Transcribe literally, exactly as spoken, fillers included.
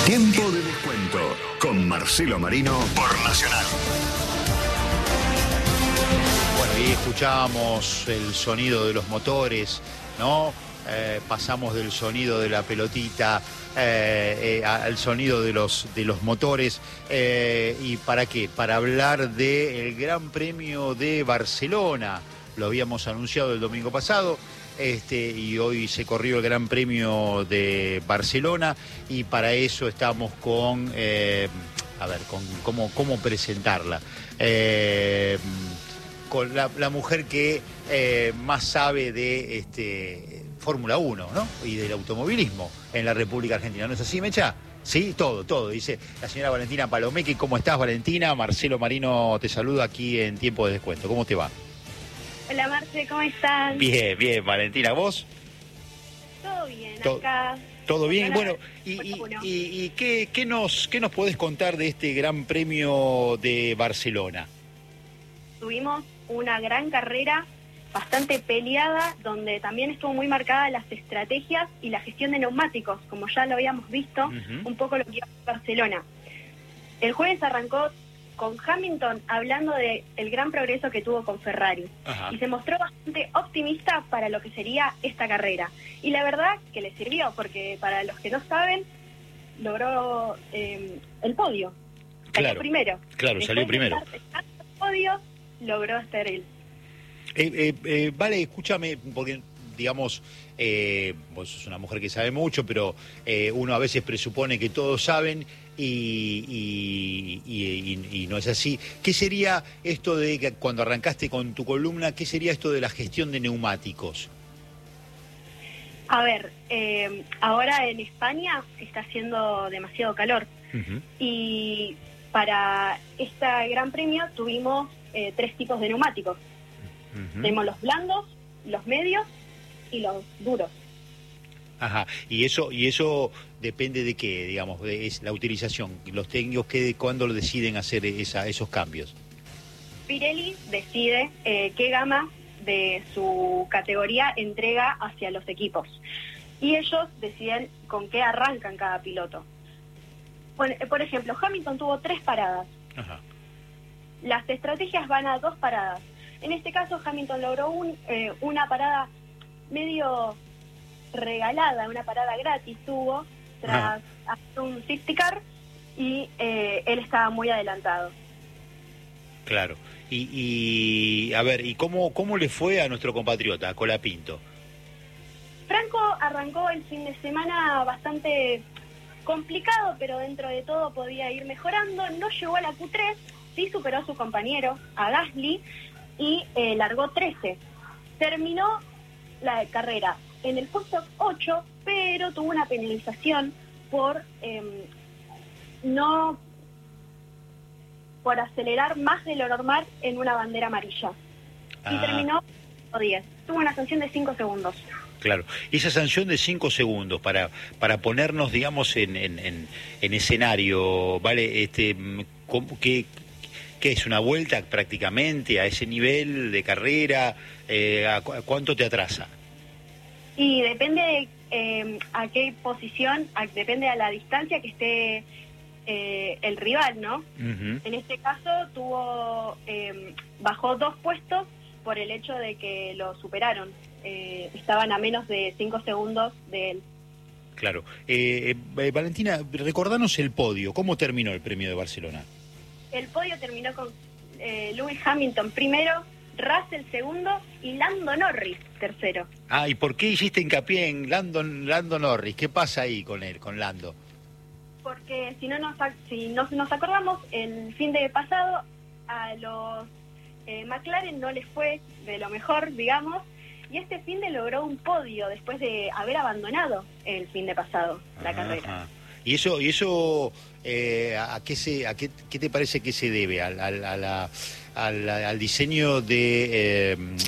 Tiempo de descuento con Marcelo Marino por Nacional. Bueno, y escuchábamos el sonido de los motores, ¿no? Eh, pasamos del sonido de la pelotita eh, eh, al sonido de los, de los motores. Eh, ¿Y para qué? Para hablar del Gran Premio de Barcelona. Lo habíamos anunciado el domingo pasado. Este, y hoy se corrió el Gran Premio de Barcelona y para eso estamos con, eh, a ver, con cómo, cómo presentarla. Eh, con la, la mujer que eh, más sabe de este, Fórmula uno, ¿no? Y del automovilismo en la República Argentina. ¿No es así, Mecha? Sí, todo, todo. Dice la señora Valentina Palomeque. ¿Cómo estás, Valentina? Marcelo Marino te saluda aquí en Tiempo de Descuento. ¿Cómo te va? Hola, Marce, ¿cómo estás? Bien, bien, Valentina, ¿vos? Todo bien, todo, acá. Todo bien, Hola, bueno, y, y, y, y ¿qué, qué, nos, ¿qué nos podés contar de este Gran Premio de Barcelona? Tuvimos una gran carrera, bastante peleada, donde también estuvo muy marcada las estrategias y la gestión de neumáticos, como ya lo habíamos visto, uh-huh. un poco lo que iba a Barcelona. El jueves arrancó con Hamilton hablando de el gran progreso que tuvo con Ferrari. Ajá. Y se mostró bastante optimista para lo que sería esta carrera. Y la verdad que le sirvió, porque para los que no saben, logró eh, el podio. Salió claro, primero. Claro, Después salió primero. De estar en el podio, logró estar él. Eh, eh, eh, vale, escúchame, porque digamos, eh, vos sos una mujer que sabe mucho, pero eh, uno a veces presupone que todos saben y, y, y, y, y no es así. ¿Qué sería esto de que cuando arrancaste con tu columna, qué sería esto de la gestión de neumáticos? A ver, eh, ahora en España está haciendo demasiado calor uh-huh. y para este Gran Premio tuvimos eh, tres tipos de neumáticos. Uh-huh. Tenemos los blandos, los medios y los duros. Ajá, y eso y eso depende de qué, digamos, de es la utilización, los técnicos que cuándo lo deciden hacer esa, esos cambios. Pirelli decide eh, qué gama de su categoría entrega hacia los equipos y ellos deciden con qué arrancan cada piloto. Bueno, por ejemplo, Hamilton tuvo tres paradas. Ajá. Las estrategias van a dos paradas. En este caso, Hamilton logró un, eh, una parada medio regalada, una parada gratis tuvo tras hacer un safety car y eh, él estaba muy adelantado. Claro. Y, y a ver, ¿y cómo, cómo le fue a nuestro compatriota, a Colapinto? Franco arrancó el fin de semana bastante complicado, pero dentro de todo podía ir mejorando. No llegó a la Q tres, sí superó a su compañero, a Gasly, y eh, largó trece. Terminó la carrera en el puesto ocho, pero tuvo una penalización por eh, no por acelerar más de lo normal en una bandera amarilla. Ah. Y terminó diez. Tuvo una sanción de cinco segundos. Claro, y esa sanción de cinco segundos para para ponernos, digamos, en, en, en, en escenario, ¿vale? Este, ¿qué, ¿Qué es una vuelta prácticamente a ese nivel de carrera? Eh, ¿a cu- ¿Cuánto te atrasa? Y depende de eh, a qué posición, a, depende de la distancia que esté eh, el rival, ¿no? Uh-huh. En este caso tuvo eh, bajó dos puestos por el hecho de que lo superaron. Eh, estaban a menos de cinco segundos de él. Claro. Eh, eh, Valentina, recordanos el podio. ¿Cómo terminó el Premio de Barcelona? El podio terminó con eh, Lewis Hamilton primero, Russell segundo y Lando Norris tercero. Ah, ¿y por qué hiciste hincapié en Lando, Lando Norris? ¿Qué pasa ahí con él, con Lando? Porque si no nos, si no nos acordamos, el fin de pasado a los eh, McLaren no les fue de lo mejor, digamos, y este fin de logró un podio después de haber abandonado el fin de pasado la Ajá. carrera. ¿Y eso, y eso eh, a qué se, a qué, qué te parece que se debe? ¿Al, al, a la, al, al diseño de, eh,